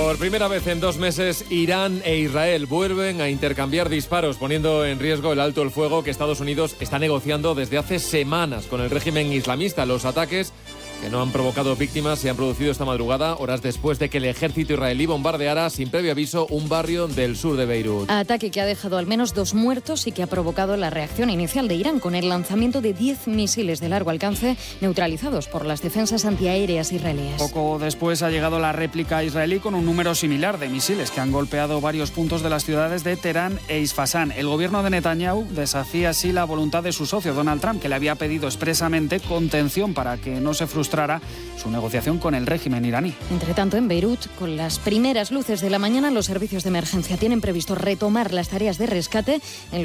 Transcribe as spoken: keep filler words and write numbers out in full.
Por primera vez en dos meses, Irán e Israel vuelven a intercambiar disparos, poniendo en riesgo el alto el fuego que Estados Unidos está negociando desde hace semanas con el régimen islamista. Los ataques, que no han provocado víctimas, se han producido esta madrugada, horas después de que el ejército israelí bombardeara sin previo aviso un barrio del sur de Beirut. Ataque que ha dejado al menos dos muertos y que ha provocado la reacción inicial de Irán con el lanzamiento de diez misiles de largo alcance neutralizados por las defensas antiaéreas israelíes. Poco después ha llegado la réplica israelí con un número similar de misiles que han golpeado varios puntos de las ciudades de Teherán e Isfahán. El gobierno de Netanyahu desafía así la voluntad de su socio Donald Trump, que le había pedido expresamente contención para que no se frustrara su negociación con el régimen iraní. Entre tanto, en Beirut, con las primeras luces de la mañana, los servicios de emergencia tienen previsto retomar las tareas de rescate en los